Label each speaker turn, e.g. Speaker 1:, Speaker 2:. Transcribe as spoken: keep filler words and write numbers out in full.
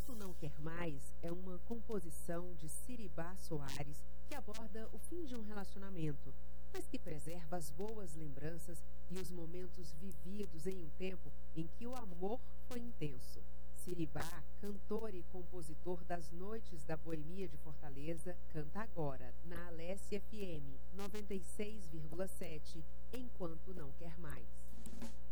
Speaker 1: Enquanto Não Quer Mais é uma composição de Siribá Soares que aborda o fim de um relacionamento, mas que preserva as boas lembranças e os momentos vividos em um tempo em que o amor foi intenso. Siribá, cantor e compositor das Noites da Boemia de Fortaleza, canta agora, na Alesse F M noventa e seis vírgula sete, Enquanto Não Quer Mais.